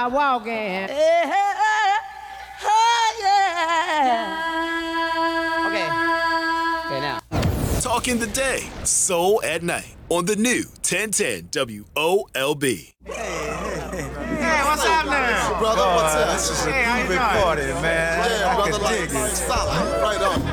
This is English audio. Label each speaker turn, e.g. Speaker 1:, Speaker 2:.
Speaker 1: start walking. Okay. Okay, now.
Speaker 2: Talking the day, soul at night on the new 1010 WOLB.
Speaker 1: Hey, what's up now?
Speaker 3: Brother, what's up?
Speaker 4: This is a
Speaker 1: Hey, how you
Speaker 4: groovy
Speaker 1: doing?
Speaker 4: party, man.
Speaker 3: Yeah,
Speaker 4: I
Speaker 3: brother,
Speaker 4: can dig it.
Speaker 3: solid. Right on.